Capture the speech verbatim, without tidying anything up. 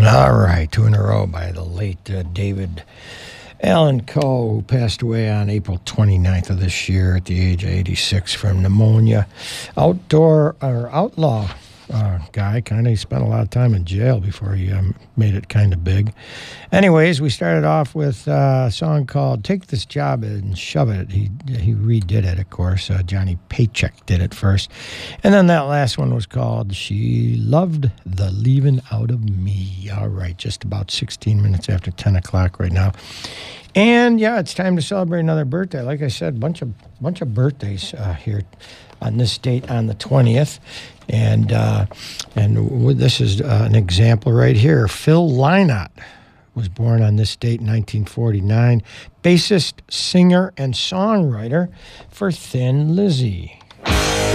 All right, two in a row by the late uh, David Allan Coe, who passed away on April twenty-ninth of this year at the age of eighty-six from pneumonia. Outdoor or outlaw uh, guy, kind of. He spent a lot of time in jail before he um, made it kind of big. Anyways, we started off with uh, a song called "Take This Job and Shove It." He he redid it, of course. Uh, Johnny Paycheck did it first, and then that last one was called "She Loved the Leaving Out of Me." All right, just about sixteen minutes after ten o'clock right now. And yeah, it's time to celebrate another birthday. Like I said, bunch of bunch of birthdays uh, here on this date on the twentieth, and uh, and this is uh, an example right here. Phil Lynott was born on this date in nineteen forty-nine. Bassist, singer, and songwriter for Thin Lizzy.